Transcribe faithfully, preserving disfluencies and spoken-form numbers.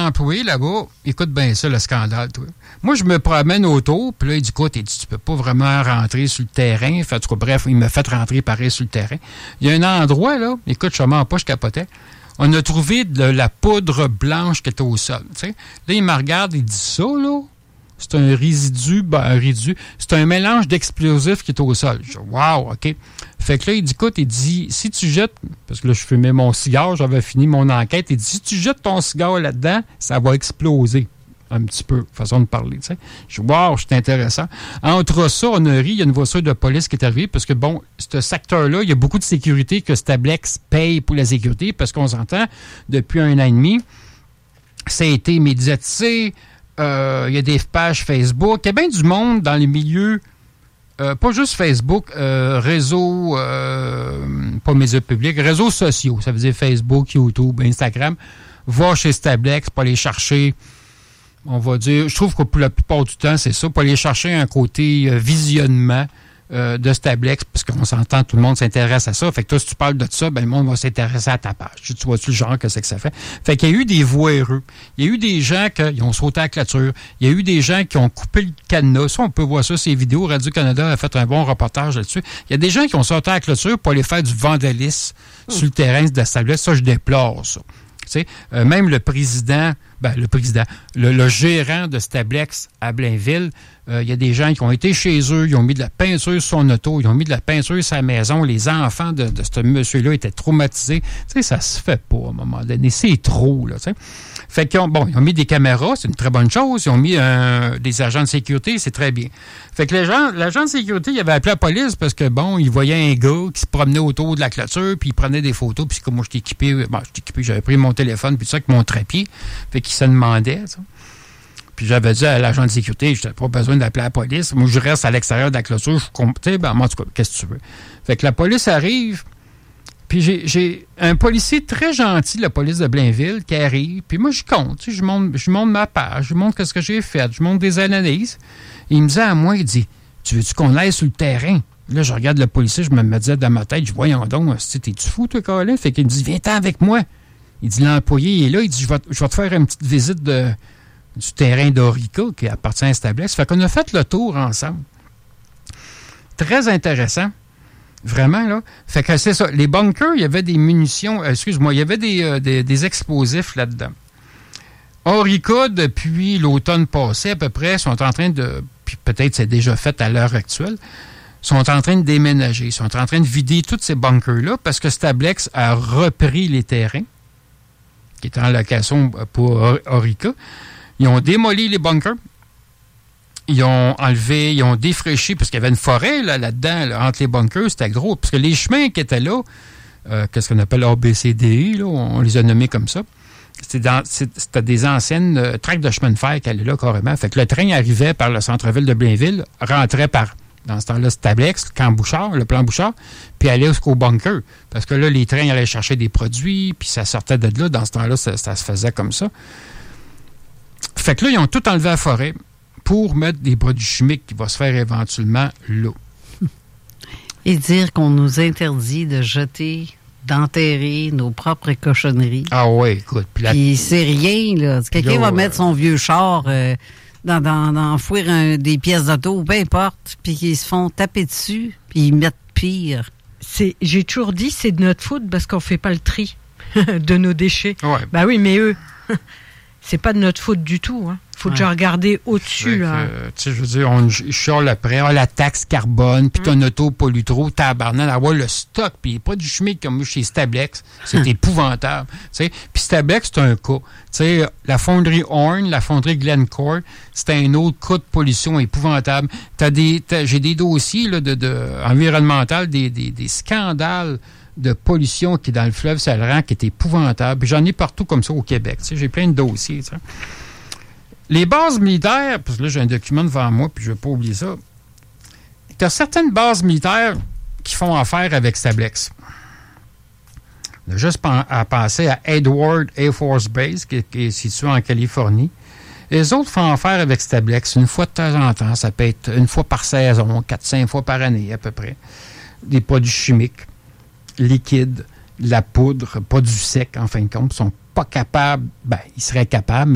employé là-bas, écoute bien ça, le scandale, toi. Moi, je me promène autour, puis là, il dit, écoute, il dit, tu peux pas vraiment rentrer sur le terrain. Fait, en tout cas, bref, il m'a fait rentrer pareil sur le terrain. Il y a un endroit, là, écoute, je ne pas, je capotais. On a trouvé de la poudre blanche qui était au sol, tu sais. Là, il me regarde, il dit, ça, là, c'est un résidu, ben, un résidu, c'est un mélange d'explosifs qui est au sol. Je dis, wow, OK. Fait que là, il dit, écoute, il dit, si tu jettes, parce que là, je fumais mon cigare, j'avais fini mon enquête, il dit, si tu jettes ton cigare là-dedans, ça va exploser. Un petit peu, façon de parler, tu sais. Je dis, wow, c'est intéressant. Entre ça, on a ri, il y a une voiture de police qui est arrivée, parce que, bon, ce secteur-là, il y a beaucoup de sécurité que Stablex paye pour la sécurité, parce qu'on s'entend, depuis un an et demi, ça a été médiatisé. Euh, il y a des pages Facebook. Il y a bien du monde dans les milieux, euh, pas juste Facebook, euh, réseaux, euh, pas médias publics, réseaux sociaux. Ça veut dire Facebook, YouTube, Instagram. Va chez Stablex pour aller chercher, on va dire, je trouve que pour la plupart du temps, c'est ça, pour aller chercher un côté euh, visionnement euh, de Stablex, parce qu'on s'entend, tout le monde s'intéresse à ça. Fait que toi, si tu parles de ça, ben le monde va s'intéresser à ta page. Tu vois-tu le genre que c'est que ça fait? Fait qu'il y a eu des voyeux. Il y a eu des gens qui ont sauté à la clôture. Il y a eu des gens qui ont coupé le cadenas. Ça, on peut voir ça, ces vidéos. Radio-Canada a fait un bon reportage là-dessus. Il y a des gens qui ont sauté à la clôture pour aller faire du vandalisme mmh. sur le terrain de Stablex. Ça, je déplore ça. Tu sais, euh, même le président, ben, le président, le, le gérant de Stablex à Blainville, il euh, y a des gens qui ont été chez eux, ils ont mis de la peinture sur son auto, ils ont mis de la peinture sur sa maison. Les enfants de, de ce monsieur-là étaient traumatisés. Tu sais, ça se fait pas à un moment donné. C'est trop, là, tu sais. Fait qu'ils ont, bon, ils ont mis des caméras, c'est une très bonne chose. Ils ont mis euh, des agents de sécurité, c'est très bien. Fait que l'agent, l'agent de sécurité, il avait appelé la police parce que, bon, il voyait un gars qui se promenait autour de la clôture, puis il prenait des photos, puis comme moi, j'étais équipé, bon, j'étais équipé, j'avais pris mon téléphone, puis ça, avec mon trépied. Fait qu'il se demandait, ça. Puis j'avais dit à l'agent de sécurité, je n'avais pas besoin d'appeler la police. Moi, je reste à l'extérieur de la clôture. Je suis ben, en tout cas, qu'est-ce que tu veux? Fait que la police arrive, puis j'ai, j'ai un policier très gentil de la police de Blainville qui arrive, puis moi, je compte. Je monte, je monte ma page, je montre ce que j'ai fait, je montre des analyses. Et il me dit à moi, il dit, tu veux-tu qu'on aille sur le terrain? Là, je regarde le policier, je me, me disais dans ma tête, je dis, voyons donc, t'es-tu fou, toi, Colin? Fait qu'il me dit, viens-t'en avec moi. Il dit, l'employé est là, il dit, je vais, je vais te faire une petite visite de... du terrain d'Orica qui appartient à Stablex. Fait qu'on a fait le tour ensemble. Très intéressant. Vraiment, là. Fait que c'est ça. Les bunkers, il y avait des munitions, euh, excuse-moi, il y avait des, euh, des, des explosifs là-dedans. Orica, depuis l'automne passé, à peu près, sont en train de, puis peut-être c'est déjà fait à l'heure actuelle, sont en train de déménager. Ils sont en train de vider tous ces bunkers-là parce que Stablex a repris les terrains qui étaient en location pour Orica. Ils ont démoli les bunkers. Ils ont enlevé, ils ont défraîchi, parce qu'il y avait une forêt là, là-dedans, là, entre les bunkers, c'était gros. Parce que les chemins qui étaient là, euh, qu'est-ce qu'on appelle A B C D E, là, on les a nommés comme ça. C'était, dans, c'était des anciennes euh, tracts de chemin de fer qui allaient là carrément. Fait que le train arrivait par le centre-ville de Blainville, rentrait par, dans ce temps-là, Stablex, le camp Bouchard, le plan Bouchard, puis allait jusqu'au bunker. Parce que là, les trains allaient chercher des produits, puis ça sortait de là. Dans ce temps-là, ça, ça se faisait comme ça. Fait que là, ils ont tout enlevé à la forêt pour mettre des produits chimiques qui vont se faire éventuellement là. Et dire qu'on nous interdit de jeter, d'enterrer nos propres cochonneries. Ah oui, écoute. Puis, la... puis c'est rien, là. Quelqu'un là, va euh... mettre son vieux char euh, dans, dans, dans enfouir un, des pièces d'auto, peu importe, puis qu'ils se font taper dessus, puis ils mettent pire. C'est, j'ai toujours dit, c'est de notre faute parce qu'on fait pas le tri de nos déchets. Ouais. Ben oui, mais eux... c'est pas de notre faute du tout. Hein. Faut ouais. déjà regarder au-dessus. Là. Euh, tu sais, je veux dire, on chiale après, ah, la taxe carbone, puis ton auto pollue trop, tabarnak, avoir le stock, puis pas du chimique comme chez Stablex, c'est épouvantable. Tu sais, puis Stablex, c'est un cas. Tu sais, la fonderie Horn, la fonderie Glencore, c'est un autre cas de pollution épouvantable. T'as des, t'as, j'ai des dossiers là, de, de environnemental, des, des, des scandales de pollution qui est dans le fleuve Saint-Laurent, qui est épouvantable. Puis j'en ai partout comme ça au Québec. Tu sais, j'ai plein de dossiers. Tu sais. Les bases militaires, parce que là, j'ai un document devant moi, puis je ne vais pas oublier ça. Tu as certaines bases militaires qui font affaire avec Stablex. On a juste à penser à Edward Air Force Base, qui, qui est situé en Californie. Les autres font affaire avec Stablex une fois de temps en temps. Ça peut être une fois par saison, quatre cinq fois par année à peu près. Des produits chimiques, liquides, la poudre, pas du sec en fin de compte. Ils sont pas capables, ben, ils seraient capables, mais